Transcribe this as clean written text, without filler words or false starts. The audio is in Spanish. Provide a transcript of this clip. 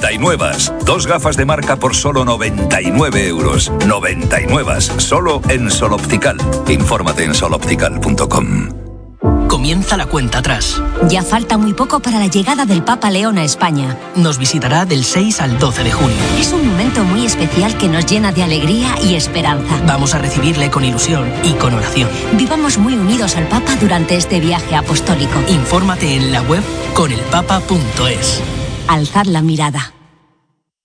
99. 2 gafas de marca por solo 99 euros. 99. Solo en Sol Optical. Infórmate en soloptical.com. Comienza la cuenta atrás. Ya falta muy poco para la llegada del Papa León a España. Nos visitará del 6 al 12 de junio. Es un momento muy especial que nos llena de alegría y esperanza. Vamos a recibirle con ilusión y con oración. Vivamos muy unidos al Papa durante este viaje apostólico. Infórmate en la web conelpapa.es. Alzad la mirada.